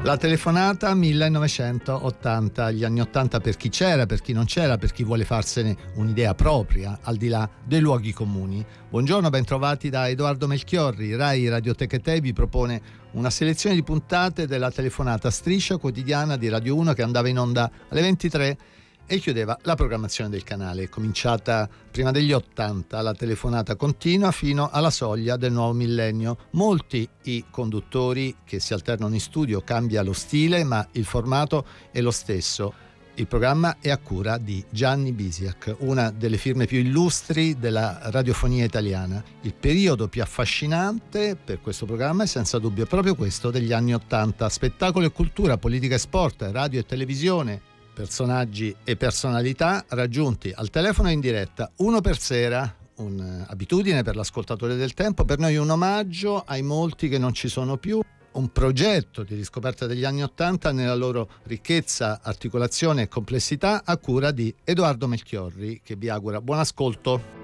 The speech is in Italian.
La telefonata 1980, gli anni 80 per chi c'era, per chi non c'era, per chi vuole farsene un'idea propria, al di là dei luoghi comuni. Buongiorno, ben trovati da Edoardo Melchiorri. Rai Radioteca Te vi propone una selezione di puntate della telefonata striscia quotidiana di Radio 1 che andava in onda alle 23 e chiudeva la programmazione del canale. Cominciata prima degli 80, la telefonata continua fino alla soglia del nuovo millennio. Molti i conduttori che si alternano in studio, cambia lo stile, ma il formato è lo stesso. Il programma è a cura di Gianni Bisiak, una delle firme più illustri della radiofonia italiana. Il periodo più affascinante per questo programma è senza dubbio proprio questo degli anni 80. Spettacolo e cultura, politica e sport, radio e televisione, personaggi e personalità raggiunti al telefono in diretta, uno per sera, un'abitudine per l'ascoltatore del tempo, per noi un omaggio ai molti che non ci sono più, un progetto di riscoperta degli anni '80 nella loro ricchezza, articolazione e complessità a cura di Edoardo Melchiorri, che vi augura buon ascolto.